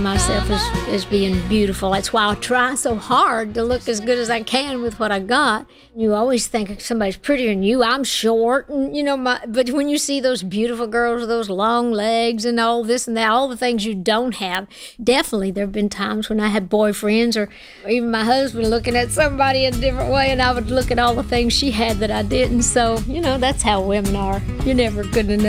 myself as being beautiful. That's why I try so hard to look as good as I can with what I got. You always think somebody's prettier than you. I'm short, and but when you see those beautiful girls with those long legs and all this and that, all the things you don't have, definitely there have been times when I had boyfriends or even my husband looking at somebody in a different way, and I would look at all the things she had that I didn't. So, that's how women are. You're never good enough.